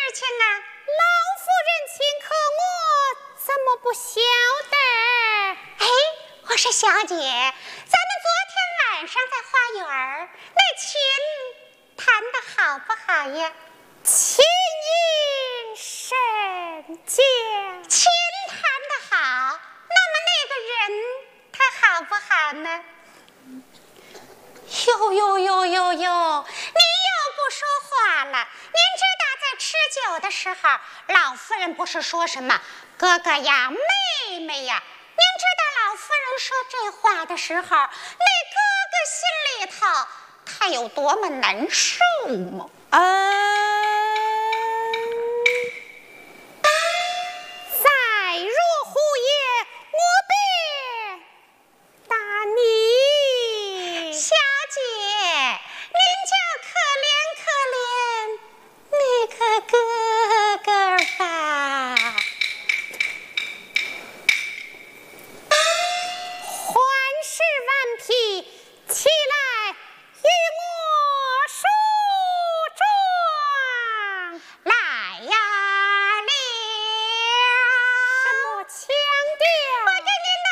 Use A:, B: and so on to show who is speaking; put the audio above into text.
A: 情啊？
B: 老夫人请客，我怎么不晓得？
A: 哎，我说小姐，咱们昨天晚上在花园那琴弹得好不好呀？
B: 琴音甚佳，
A: 琴弹得好，那么那个人他好不好呢？哟，您又不说话了。您知道在吃酒的时候，老夫人不是说什么哥哥呀妹妹呀？您知道老夫人说这话的时候，那哥哥心里头他有多么难受吗？